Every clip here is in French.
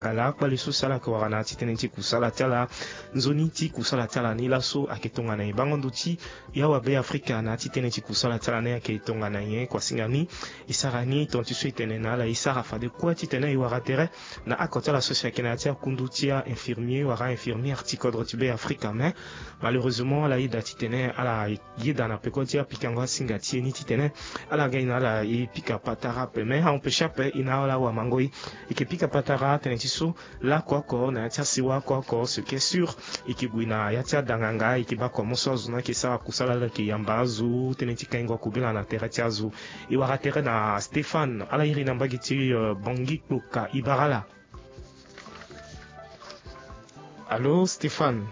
Kala kwa liso sala kwa wana titenenti kusala tala nzoni ti kusala tala ni laso aketonga na bangondo ti ya wa be Afrika na titenenti kusala tala ne aketonga na ye kwa singani isarani tonti so itenena la isara fa de kwa titena i wara tere na akota la socia kenatia kundu tia infirmier wara infirmière ti kodro ti be Afrika mais malheureusement la ida titene ala yida na peko tia pikango singa ti ni titene ala gaina la i pika patara pe mais empêcha pe ina la wa mangoi ike pika patara tenenti so la kwako na yatia siwa kwako ce qui est sûr ikigwina yatia danganga ikiba komoso zuna kisa kusala la kiyambazu tenenti kaingwa kubila na terati azu iwara tere na Stéphane ala iri na mbagiti bongi kloka ibarala. Allô Stéphane?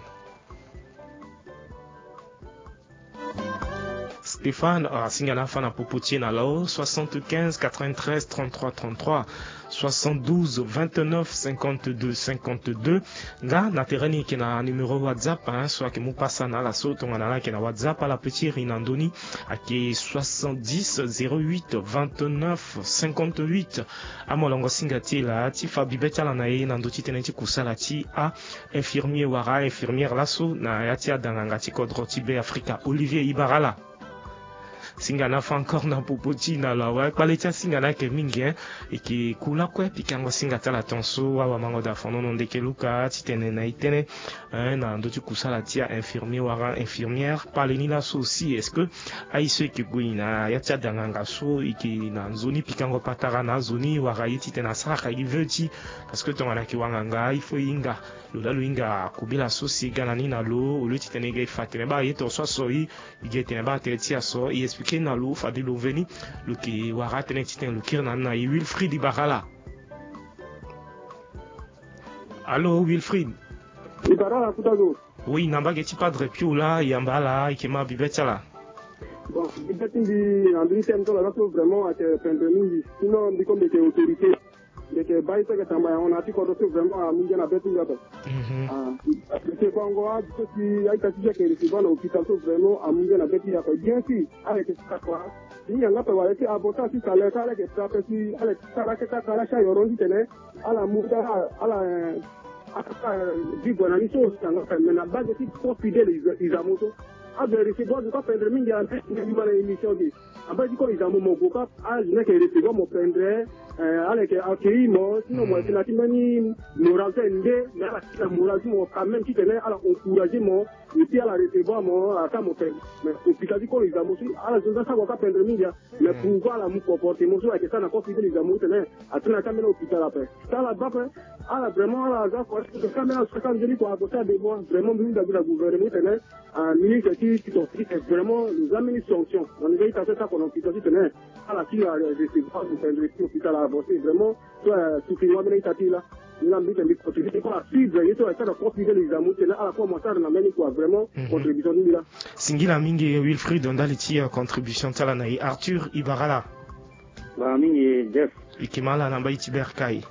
Stéphane singana fana popoti na lao 75 93 33 33 72 29 52 52 nga na tereni ki na numéro WhatsApp soit que mu passa na la so tonga na ki na WhatsApp ala petit rinandoni aki 70 08 29 58 amolongo singati la ti fa bibeta la na ye na ndoti tenenti kusala ti a infirmier wara infirmière laso na yati adanganga ti kodro ti be Afrika Olivier Ibarala singana fa encore na popoti na la wa kwaleta singana ke mingi et qui kula kwa pikango singata la tonso wa mango da fono non deke luka titene na itene na ndotu kusala tia infirmier wara infirmière paleni la so aussi est-ce que aïse ki guina ya tia danganga so iki na zoni pikango patara na zoni wara yiti na saka iveti parce que ton ana ki wanganga il faut inga lo inga kubila so si ganani na lo le titene ge fatene ba yeto so so yi igete ba tetia so i expliquer na lo fa de lo veni lo ki wara tene titene lo kirna na Wilfried Ibarala. Allô Wilfried? Ibarala kutago. Oui, namba geti padre piula yambala ikema bibetala. Bon, bibeti ndi andri temto la so vraiment à pendeni sinon ndi comme des autorités de que baïse que tamba on a ti ko do vraiment a minga na betu ngato. C'est pas encore ce qui a été dit que les gens au hôpital sont vraiment à minga na betu ya ko bien si avec ça quoi. Ni yanga pe wale ti abota si sale ka avec ça pe si avec ça ka ka la cha yorondi tene ala muda ala digwana ni so sanga pe mena base ti ko fidèle izamoto a recevoir de quoi prendre minga ni bala émission di aba di ko izamo mo go ka a ne ke recevoir mo prendre avec accueilli moi sinon moi c'est la timani moral tende mais la moral mo quand même qui tenait à encourager moi et puis à la recevoir moi à ça mon père mais hôpital ko izamo si à la zone ça ko ka prendre minga mais pouvoir la mu comporter mo so avec ça na ko fidèle izamo tene à tena kamena hôpital après ça là bas ala vraiment ala za ko ka kamena so ka njeli ko à côté de moi vraiment bien de la gouvernement tene un ministre qui c'est vraiment nous amener sanction on est à ça qu'on hôpital tene ala qui a recevoir de prendre hôpital c'est vraiment suffisant de l'état là il a mis des contributions pour la suivre et tout ça de profiter les amours c'est là à la fois moi ça na meni quoi vraiment contribution ni là singila mingi Wilfried ondaliti contribution tala na Arthur Ibarala ba mingi Jeff ikimala namba itiberkai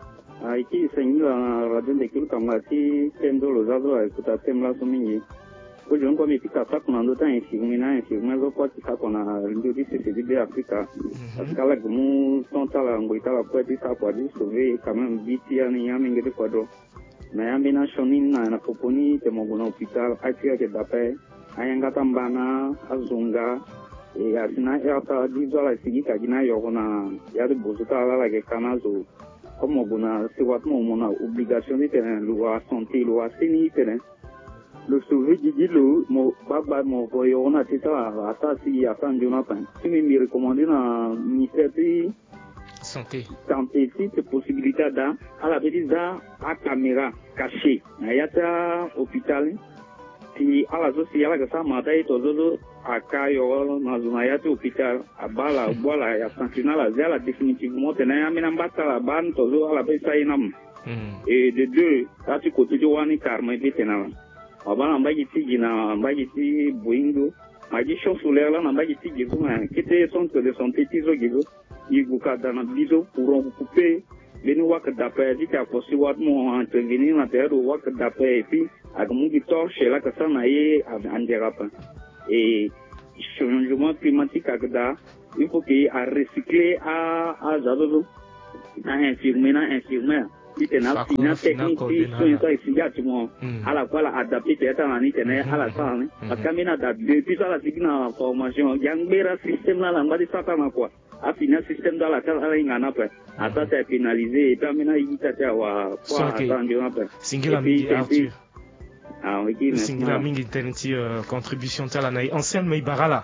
iki singila radio de kilka ngati tendo lo zazo ekuta temla so mingi ojo ngo mi pika sa kuna ndo ta infirmière zo kwa ti sa kuna ndo di CCD de Afrika akala gumu tonta la ngoita la kwa ti sa kwa di sauver quand même biti ya ni yami ngede kwa do na yami na shoni na poponi te mo bona hospital atia ke dape ayanga tambana azunga e asina ya ta di zola sigika gina yo na ya de bozuta la ke kanazo comme bona c'est what mo na obligation de terrain loi santé loi seni terrain le sauver dit le mo baba mo voyo on a c'est ça à si à San Jonathan si me recommander na ministère de santé si c'est possibilité da à la petite da à caméra cachée na yata hôpital si à la sociale que ça mata et todo akayo na zona yata hôpital abala bola ya sanctionner la zela définitivement tena mina mbata la ban todo à la pesa inam et de deux là tu côté de wani karma et tena abana mbagi tigi na mbagi ti boingo magi champ solaire là na mbagi tigi zuma kete centre de santé tizo gizo iguka dans biso pour couper les wak d'après dit qu'à possible mo intervenir na terre wak d'après et puis avec mon torche là que ça na yé en dérapant et changement climatique agda il faut qu'il a recycler à zadozo à infirmière itena fina technique so so isiga tumo ala kwala adapter teta mani tena ala sana akamina da depuis ça la signa formation yangbera système la ngadi sata na kwa afina système dans la tala ingana pa ata c'est finalisé et termina itata wa kwa attendu na pa singila mingi Arthur oui singila mingi tenenti contribution tala na Anselme Ibarala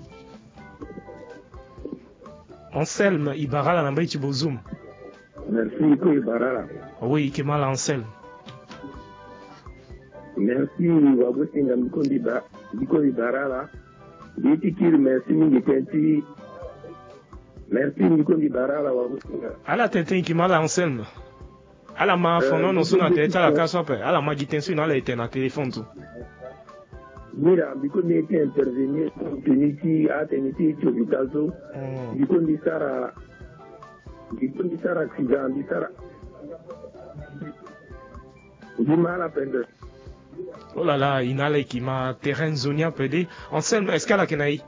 Anselme Ibarala na mbaiti bozum. Merci beaucoup Ibarala. Oui, Kemal Anselme. Merci Wabusinga Miko Ibarala. Ditikir merci mingi tenti. Merci Miko Ibarala Wabusinga. Ala tenten Kemal Anselme. Ala ma fono no suna teta la kaso pe. Ala ma gitensu na la etena téléphone tout. Mira, Miko n'était intervenu Teniti Chobitazo. Miko Nisara accident, Nisara. Dimala pende. Oh là là, inale qui m'a terrain zonia pede. Anselme, est-ce qu'elle a kenaï?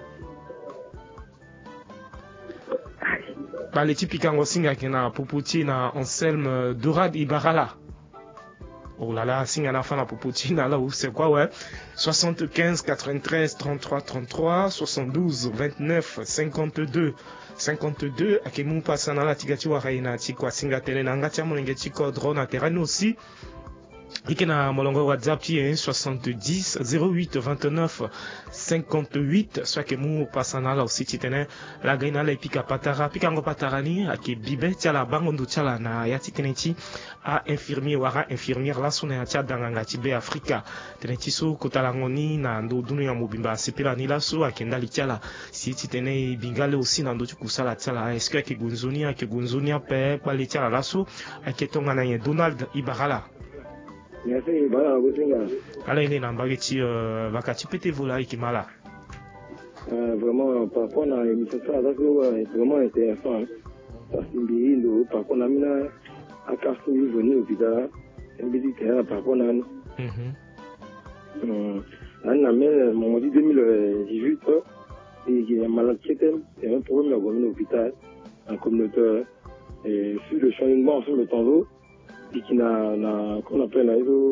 Bah les types kango singa kena Puputi na Anselme Dorad Ibarala. Oh là là, signe à la fin la Popoutine, là où c'est quoi, ouais. 75 93 33 33 72 29 52 52 akemu passa na la tigati wa raina tikwa singa tele na ngati amonenge tiko drone na terrain aussi. Ikena molongo WhatsApp ti 70 08 29 58 soit que mu pasana la aussi titene la gaina la pika patara pika ngo patarani ake bibe tia la bango ndo tia la na ya titeneti a infirmier wara infirmière la sona ya tia danganga ti be Afrika teneti so kotala ngoni na ndo dunu ya mobimba sepela ni la so akenda li tia la si titene bingale aussi na ndo ti kusala tia la est-ce que ake gunzonia pe pa li tia la so ake tonga na ye Donald Ibarala. Merci, voilà, alors, il est dans le bakati pété vola qui mala. Vraiment, par rapport à l'émission, ça c'est vraiment intéressant. Parce que par rapport à la à Carson, il venait au hôpital, il dit que par rapport à l'année 2018, il y a un malade qui était un problème à l'hôpital, un communautaire, et sur le changement sur le temps d'eau. Et qui n'a qu'on appelle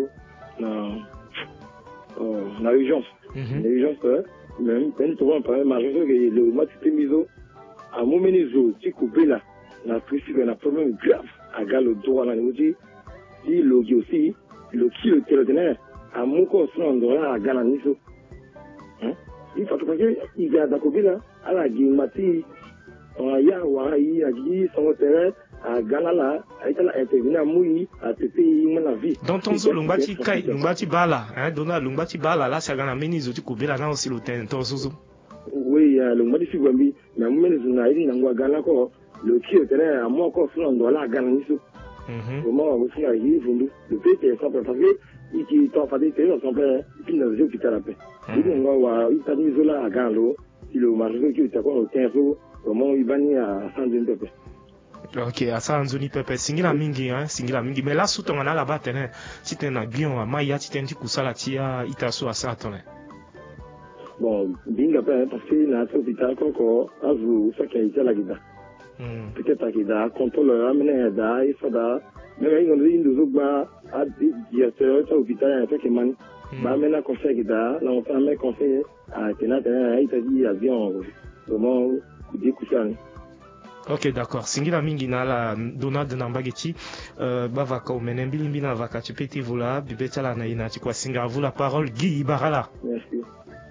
la urgence. L'urgence, même, quand tu vois, par exemple, le match de miso, à mon méniso, tu coupes là, la prise, un problème grave, à le droit, à l'outil, si le aussi, le qui le terrain, à mon corps, on doit à Galaniso. Il faut que il y a d'accord là, à la guillemati, on y a, ou à dit, son terrain, à Galala, a été intervenu à Moui, à Tete, la vie. Dans ton zoo, Lumbati Kai, Lumbati Bala, hein, Dona, Lumbati Bala, là, c'est un ménizo, tu coupes là, là aussi, l'hôtel, ton zoo. Oui, Lumbati Figwambi, mais un ménizo, n'a été dans Galako, le qui était à moi encore, on doit la Galaniso. Comment on va y vendre le pays est sans préparer, et qui t'en fait des télés, sans faire, qui n'a pas eu la paix. Il va y avoir une là à Galo, si le marché qui est à quoi, au 15 euros, comment il va y à 100 de paix. Ok, asa nzoni pepe singila mingi mais là sous ton la batene si t'es na bion maya si t'es ndi kusala tia itaso asa tone. Bon, binga pe parce que na hôpital koko azu ça qui a la guida. Peut-être à guida contrôle amene da ifada mais il y a une zugba a directeur de hôpital fait que man ba mena conseil guida là on fait un conseil à tenata ita dit avion vraiment di kusani. Ok, d'accord. Singila mingi na la Donald Nambageti, bavaka omenembili na vaka chipeti vola, bibeta la na ina tikwa singa vous la parole Guy Ibarala. Merci.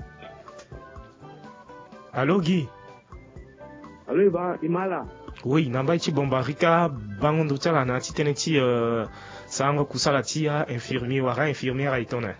Allô Guy. Allô Imala. Oui, Nambaiti Bombarika, bangondo tala na titeneti sango kusala tia infirmier wara infirmière a itona.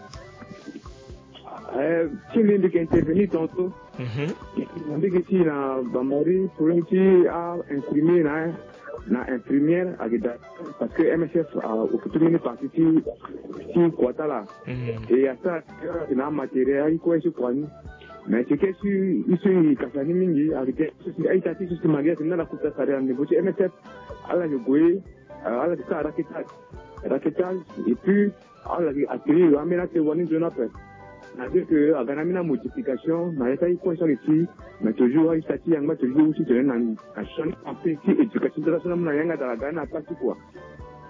Tu viens d'intervenir tantôt. On dit que tu as Bamori, pour un petit imprimé na infirmière parce que MSF au futur est parti si quoi là. Et à ça, il y a un matériel qui est sur mais c'est que si il Kasani Mingi avec ceci a été sur ce magasin dans la coupe de salaire négocié MSF à la négocier à la raquetage et puis à la atelier à mettre one zone après. C'est-à-dire que à Ganamina modification, na yata question ici, mais toujours il s'agit toujours aussi de na champ en petit éducation internationale na yanga dans la Ghana parti quoi.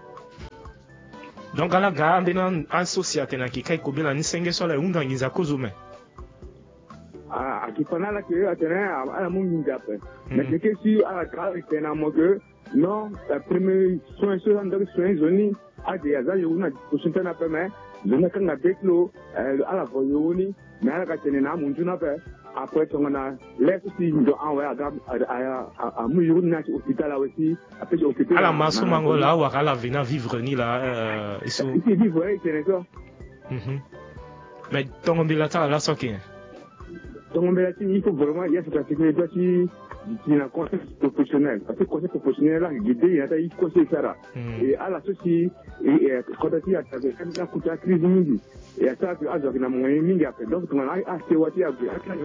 Donc, à la gare, on a un société qui a été la nisenge sur la unda ngiza kozume. Ah, qui pendant la que à la mon d'après. Mais c'est que si à la gare, c'est un mot que non, la première soin zone a des hasards, il y a une possibilité d'après, mais je n'ai qu'un déclo à la voyoni, mais à la catena, mon juna père. Après, on a laissé si nous envoyer à Mouyouna hôpital aussi. Après, hôpital. À la masse mangola ou à la vina vivre ni là. Ici, vivre, c'est ça. Mais ton ombilata là, c'est ok. Ton ombilata, il faut vraiment, il y a cette sécurité qui est un conseil professionnel. Parce que le conseil professionnel, là, guidé, il y a un conseil ça. Et à la société, quand il y a un coup de crise, et à ça, il y a un moyen après. Donc, on a acheté what il y a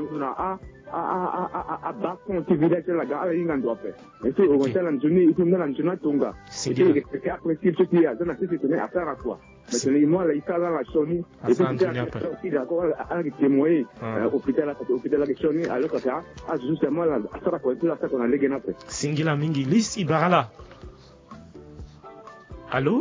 à bas compte village la gare il en doit faire. Et c'est au hôtel en journée, il faut me lancer dans Tonga. C'est après ce qui est à la société à faire à quoi. Mais moi là il fait la Sony et puis d'accord avec les moyens hôpital la Sony alors que ça justement là ça va quoi ça qu'on a les après. Singila mingi list ibarala. Allô?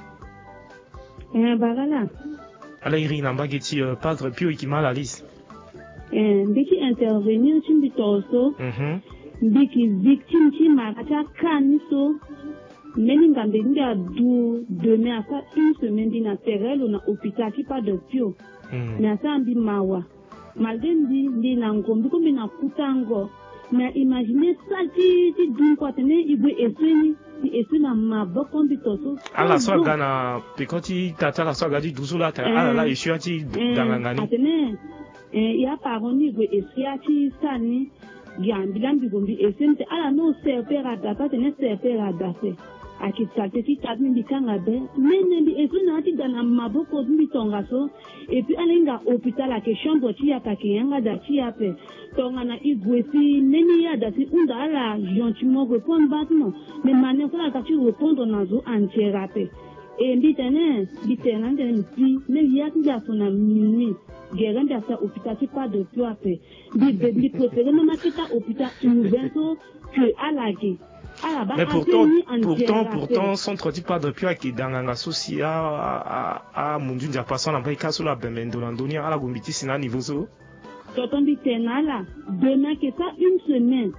Barala. Ala Irina Mbageti padre Pio Ikima la liste. Biki intervenir sur le torso, biki victime qui m'a caniso, meninga benga du demain à ça une semaine d'ina terrel ou na hôpital qui pas de pio, mais ça ambi mawa, malgré dit na ngombi comme na kutango, mais imaginez ça qui d'une quoi tenir il veut essayer na maboko du torso. Ala so gana pikoti tata la so gadi duzula ta ala la ishuati dangangani. Il y a par contre des esquiati sani gambilambi gombi esemte ala no serper adapter ne serper adapter akitsate ti tabni bikanga be nene bi ezuna ti dana maboko ndi tonga so et puis alenga hôpital à question do ti atake yanga da ti ape tonga na igwesi neni ya da ti unda ala gentiment répondre battement mais manière la ta ti répondre na zo antirape et bitene ndi mais il y a ti sona mini guérin de ça hôpital c'est pas de plus après bi préféré même quitter hôpital ouvert que à la guerre. Mais pourtant, centre du padre Pio qui dans un associé à Mundu de personne en baïka sur la Bemendo l'Andonia à la Gombiti, c'est un niveau zo. T'entends dit là, demain que ça une semaine.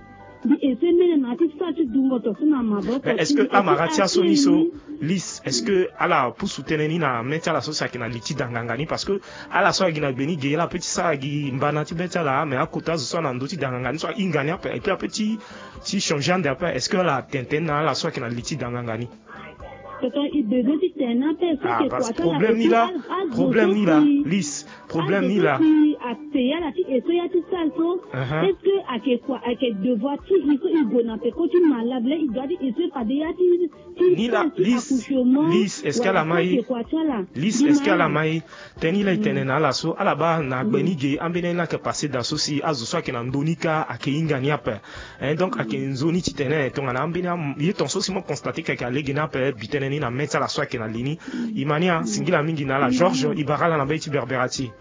Est-ce que Amaratia Soniso Lis, est-ce que à la pour soutenir na mettre la sauce qui na liti dangangani parce que à la soirée gina beni gela petit ça gi mbana ti beta là mais à côté so na ndoti dangangani soit ingani après et puis petit si changeant d'après est-ce que la tenten na la soirée qui na liti dangangani problème ni là Lis problème ni là est-ce que à quel devoir il faut il bon après quand tu malade là il doit dire il se pas Lis est-ce qu'elle a maï Lis est-ce qu'elle a maï teni la tenena la so ala ba na gbeni ge ambene la que passer dans ceci azu so ke na ndonika akeinga ni apa donc akenzoni titene to na ambene il ton so si mo constater que ka legena pe bitene ni na metsa la so ke na lini imania singila mingi na la George Ibarala na baiti berberati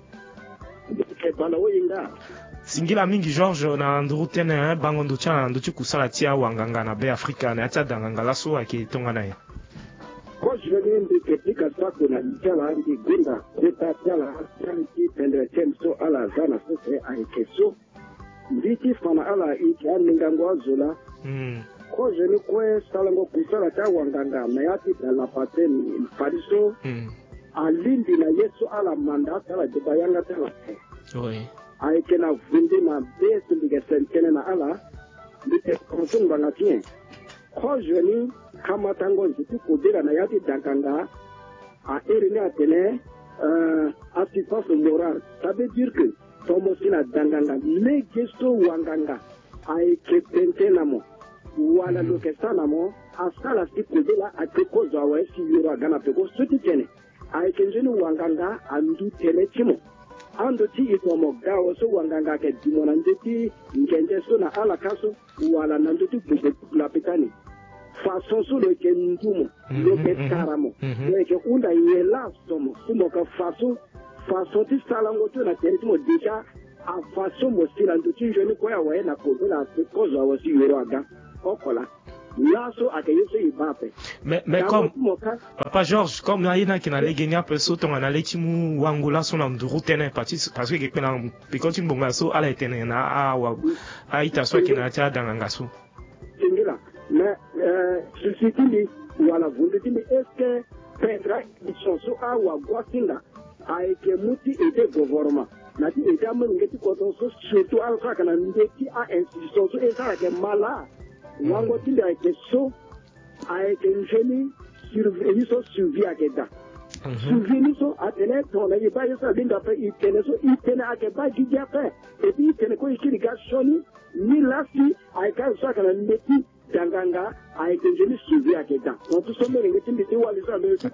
singila mingi George na nduru tene bangondo cha nduchi kusala tia wanganga na be Afrika na ata danganga la so ake tonga na ya kwa jweni ndikepika sako na jala ndi gunda kota jala tanki pendre temso ala zana sose aikeso nditi fana ala iki aningangwa zola kwa jweni kwe salango kusala cha wanganga mayati dala pateni fariso alindi na yesu ala mandata la jibayanga tela aike na vundi na besu ndiga sentene na ala ndite konsumba na tien kwa jweni kama tango njitu kudira na yati danganga a erine atene assistance morale. Ça veut dire que tomosina danganga le gesto wanganga aike pentenamo wala lokesanamo asala sikudela ateko zawa si yoro gana peko suti tene aike njenu wanganga andu tele chimo ando ti itomo gawo so wanganga ke dimona ndeti ngenje so na ala kaso wala nanduti la petani façon sur le kendumo le ketaramo le ke unda yela somo sumo ka façon ti salango to na terimo deja a façon mo sila nduti jeni ko ya wa na ko na ko zo wa si yoro aga okola laso akayeso ibape mais comme papa Georges comme naina qui na legenya peso to na lechimu wangula so na nduru tene parce que kepena because mbonga so ala tene na awa aita so kina cha danganga so singila mais je suis dit voilà vous dites est-ce que Pedra ils sont so awa gwasinga avec muti et gouvernement na ti et amen ngeti ko to so surtout ala so kana ndeki a institution so esa ke mala wango tindi avec so avec une jeune surveillance survie à Keda. Surveillance à tenir ton aïe pas ça linda fait il tenait à Keba qui a fait et puis il tenait quoi il gâchoni ni la fi avec ça quand on métier danganga avec une jeune survie à Keda. Donc tout ça mais les tindi te wali ça mais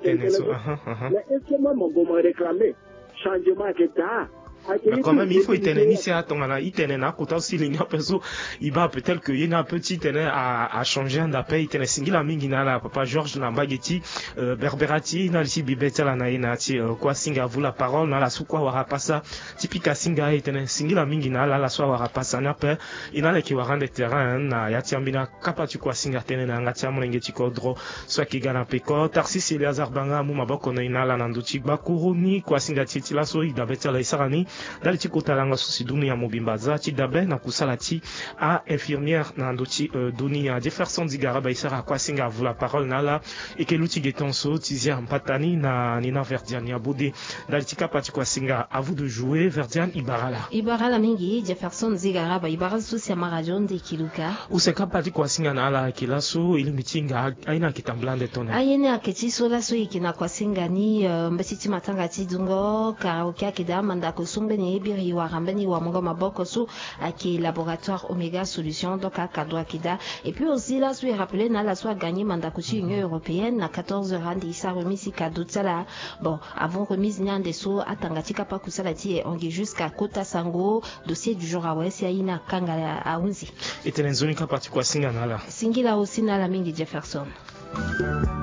est-ce que moi mon gomme réclamer changement à Keda. Mais quand même, il faut éteindre ici à ton ana, éteindre na kota aussi les gars perso, il va peut-être que il y a un petit éteindre à changer un appel, éteindre singulier mingi na la papa Georges na bageti, berberati na ici bibeta la na inati quoi singa vous la parole na la sou quoi wara passa, typique singa éteindre singulier mingi na la soir wara passa na pe, il a les qui wara de terrain na ya tiambina kapatu quoi singa éteindre na ngatia molengeti kodro, soit qui gana peko, Tarsis il y a zarbanga mu maboko na ina la nanduchi bakuruni quoi singa titi la so il dabeta la isarani. Dans le tikota langa sosi dunia mobimba zati dabe na kusala ti a infirmière na ndoti dunia Jefferson Zigara ba isara kwa singa vous la parole na la et que l'outil getonso tizia mpatani na nina Verdian ya bode dans le tika pati kwa singa à vous de jouer Verdian Ibarala mingi Jefferson Zigara ba Ibarala sosi ma radio de kiluka useka pati kwa singa na la kilaso ili mitinga aina kitamblande tona ayene aketi sola so ikina kwa singa ni mbasiti matanga ti dungo karaoke akida manda ko Sombeni Ebiri wa Rambeni wa Mongoma Bokosu qui laboratoire Omega Solutions donc à Kadwa Kida et puis aussi là je vais rappeler na la soit gagné mandat coutu Union européenne à 14 randi ça remise cadeau ça bon avant remise nyan des sous à Tangatika pa kusalati et on est jusqu'à Kota Sango dossier du jour à West Yaina Kangala à Unzi et tenenzoni ka parti kwa singa na la singila aussi na la mingi Jefferson